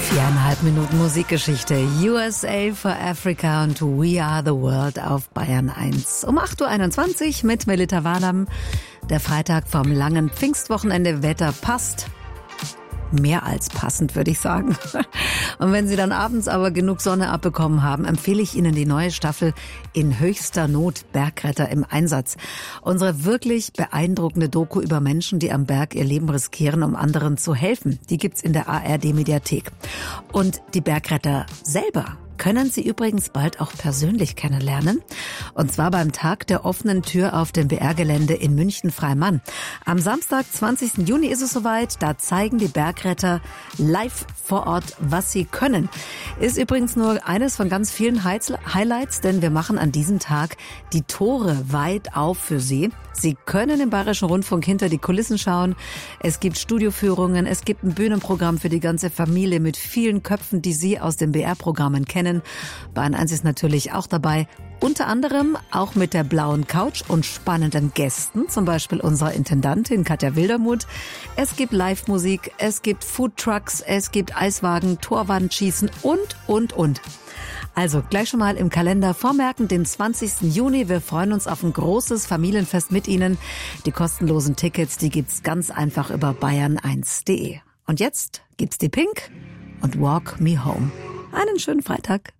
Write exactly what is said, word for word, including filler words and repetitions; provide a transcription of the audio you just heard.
Viereinhalb Minuten Musikgeschichte. U S A for Africa und We Are the World auf Bayern eins. Um acht Uhr einundzwanzig mit Melita Wadam. Der Freitag vom langen Pfingstwochenende. Wetter passt. Mehr als passend, würde ich sagen. Und wenn Sie dann abends aber genug Sonne abbekommen haben, empfehle ich Ihnen die neue Staffel In höchster Not, Bergretter im Einsatz. Unsere wirklich beeindruckende Doku über Menschen, die am Berg ihr Leben riskieren, um anderen zu helfen. Die gibt's in der A R D-Mediathek. Und die Bergretter selber können Sie übrigens bald auch persönlich kennenlernen. Und zwar beim Tag der offenen Tür auf dem B R-Gelände in München-Freimann. Am Samstag, zwanzigsten Juni ist es soweit. Da zeigen die Bergretter live vor Ort, was sie können. Ist übrigens nur eines von ganz vielen Highlights, denn wir machen an diesem Tag die Tore weit auf für Sie. Sie können im Bayerischen Rundfunk hinter die Kulissen schauen. Es gibt Studioführungen, es gibt ein Bühnenprogramm für die ganze Familie mit vielen Köpfen, die Sie aus den B R-Programmen kennen. Bayern eins ist natürlich auch dabei, unter anderem auch mit der blauen Couch und spannenden Gästen, zum Beispiel unserer Intendantin Katja Wildermuth. Es gibt Live-Musik, es gibt Foodtrucks, es gibt Eiswagen, Torwandschießen und, und, und. Also gleich schon mal im Kalender vormerken, den zwanzigsten Juni. Wir freuen uns auf ein großes Familienfest mit Ihnen. Die kostenlosen Tickets, die gibt's ganz einfach über bayern eins punkt de. Und jetzt gibt's die Pink und Walk Me Home. Einen schönen Freitag.